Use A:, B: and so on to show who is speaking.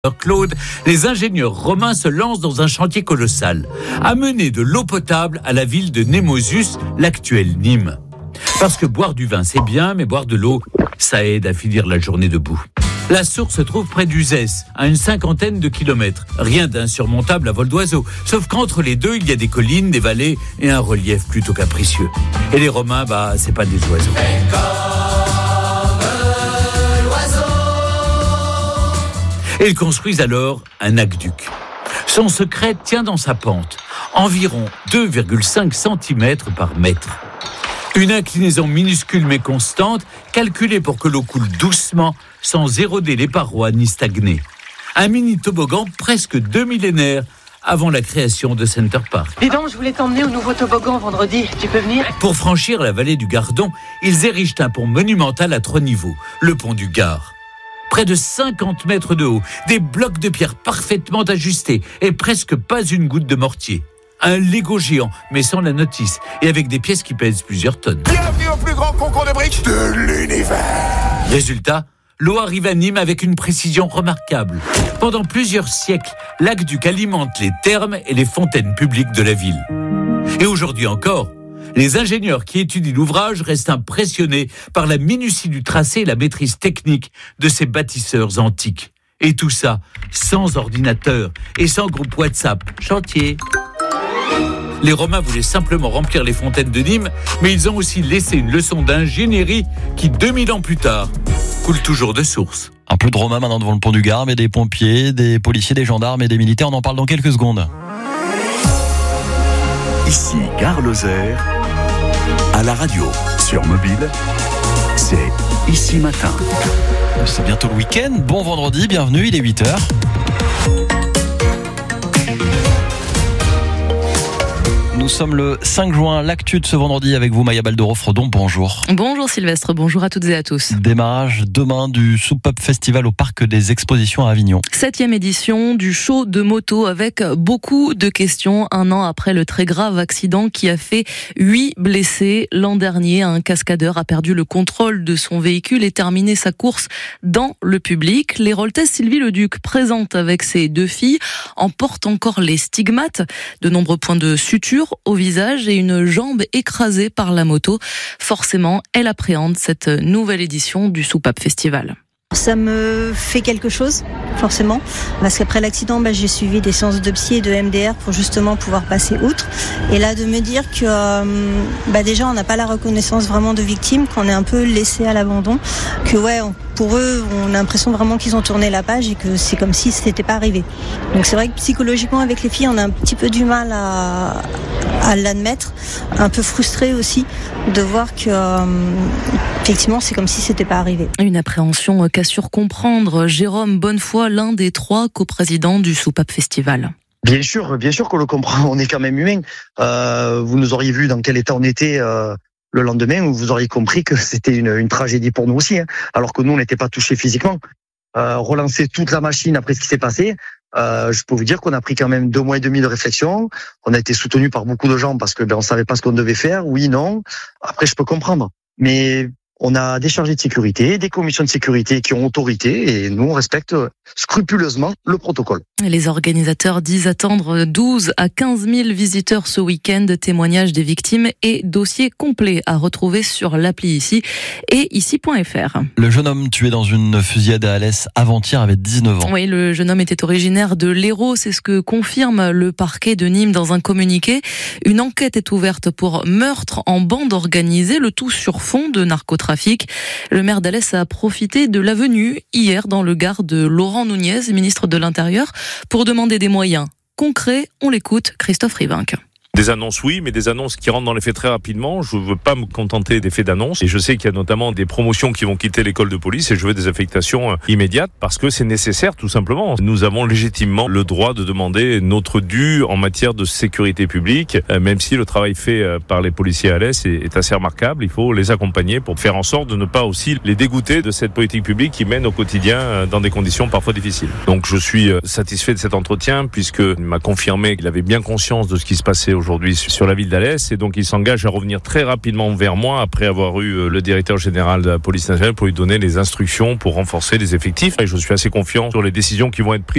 A: Claude, les ingénieurs romains se lancent dans un chantier colossal, amener de l'eau potable à la ville de Némosus, l'actuelle Nîmes. Parce que boire du vin c'est bien, mais boire de l'eau, ça aide à finir la journée debout. La source se trouve près d'Uzès, à une 50aine de kilomètres. Rien d'insurmontable à vol d'oiseau, sauf qu'entre les deux, il y a des collines, des vallées et un relief plutôt capricieux. Et les Romains, c'est pas des oiseaux. Et ils construisent alors un aqueduc. Son secret tient dans sa pente, environ 2,5 cm par mètre. Une inclinaison minuscule mais constante, calculée pour que l'eau coule doucement, sans éroder les parois ni stagner. Un mini toboggan presque 2 millénaires avant la création de Center Park.
B: Dis donc, je voulais t'emmener au nouveau toboggan vendredi. Tu peux venir ?
A: Pour franchir la vallée du Gardon, ils érigent un pont monumental à 3 niveaux, le pont du Gard. Près de 50 mètres de haut, des blocs de pierre parfaitement ajustés et presque pas une goutte de mortier. Un Lego géant, mais sans la notice, et avec des pièces qui pèsent plusieurs tonnes.
C: Bienvenue au plus grand concours de briques de l'univers.
A: Résultat, l'eau arrive à Nîmes avec une précision remarquable. Pendant plusieurs siècles, l'aqueduc alimente les thermes et les fontaines publiques de la ville. Et aujourd'hui encore, les ingénieurs qui étudient l'ouvrage restent impressionnés par la minutie du tracé et la maîtrise technique de ces bâtisseurs antiques. Et tout ça sans ordinateur et sans groupe WhatsApp. Chantier. Les Romains voulaient simplement remplir les fontaines de Nîmes, mais ils ont aussi laissé une leçon d'ingénierie qui, 2000 ans plus tard, coule toujours de source.
D: Un peu de Romains maintenant devant le pont du Gard, mais des pompiers, des policiers, des gendarmes et des militaires, on en parle dans quelques secondes.
E: Ici Gare Lozère, à la radio, sur mobile, c'est Ici Matin.
D: C'est bientôt le week-end, bon vendredi, bienvenue, il est 8h. Nous sommes le 5 juin, l'actu de ce vendredi avec vous, Maya Baldoro-Fredon, bonjour.
F: Bonjour Sylvestre, bonjour à toutes et à tous.
D: Démarrage demain du Soupape Festival au Parc des Expositions à Avignon.
F: 7e édition du show de moto avec beaucoup de questions, un an après le très grave accident qui a fait 8 blessés. L'an dernier, un cascadeur a perdu le contrôle de son véhicule et terminé sa course dans le public. L'héroltaise Sylvie Leduc, présente avec ses 2 filles, en porte encore les stigmates, de nombreux points de suture au visage et une jambe écrasée par la moto. Forcément, elle appréhende cette nouvelle édition du Soupape Festival.
G: Ça me fait quelque chose, forcément, parce qu'après l'accident, j'ai suivi des séances de psy et de MDR pour justement pouvoir passer outre. Et là, de me dire que déjà, on n'a pas la reconnaissance vraiment de victime, qu'on est un peu laissé à l'abandon, que pour eux, on a l'impression vraiment qu'ils ont tourné la page et que c'est comme si ce n'était pas arrivé. Donc c'est vrai que psychologiquement, avec les filles, on a un petit peu du mal à l'admettre, un peu frustré aussi de voir que effectivement c'est comme si c'était pas arrivé.
F: Une appréhension qu'assure comprendre Jérôme Bonnefoy, l'un des 3 coprésidents du Soupape Festival.
H: Bien sûr qu'on le comprend, on est quand même humain. Vous nous auriez vu dans quel état on était le lendemain, où vous auriez compris que c'était une tragédie pour nous aussi, alors que nous on n'était pas touchés physiquement. Relancer toute la machine après ce qui s'est passé, je peux vous dire qu'on a pris quand même 2 mois et demi de réflexion. On a été soutenu par beaucoup de gens parce que on savait pas ce qu'on devait faire. Oui, non. Après, je peux comprendre. Mais on a des chargés de sécurité, des commissions de sécurité qui ont autorité et nous, on respecte scrupuleusement le protocole.
F: Les organisateurs disent attendre 12 à 15 000 visiteurs ce week-end. Témoignages des victimes et dossiers complets à retrouver sur l'appli Ici et ici.fr.
D: Le jeune homme tué dans une fusillade à Alès avant-hier avait 19 ans.
F: Oui, le jeune homme était originaire de l'Hérault. C'est ce que confirme le parquet de Nîmes dans un communiqué. Une enquête est ouverte pour meurtre en bande organisée, le tout sur fond de narcotrafic. Le maire d'Alès a profité de la venue hier dans le Gard de Laurent Nunez, ministre de l'Intérieur, pour demander des moyens concrets. On l'écoute, Christophe Rivinck.
I: Des annonces, oui, mais des annonces qui rentrent dans les faits très rapidement. Je veux pas me contenter des faits d'annonces. Et je sais qu'il y a notamment des promotions qui vont quitter l'école de police et je veux des affectations immédiates parce que c'est nécessaire, tout simplement. Nous avons légitimement le droit de demander notre dû en matière de sécurité publique, même si le travail fait par les policiers à Alès est assez remarquable. Il faut les accompagner pour faire en sorte de ne pas aussi les dégoûter de cette politique publique qui mène au quotidien dans des conditions parfois difficiles. Donc je suis satisfait de cet entretien puisqu'il m'a confirmé qu'il avait bien conscience de ce qui se passait aujourd'hui sur la ville d'Alès et donc il s'engage à revenir très rapidement vers moi après avoir eu le directeur général de la police nationale pour lui donner les instructions pour renforcer les effectifs. Et je suis assez confiant sur les décisions qui vont être prises.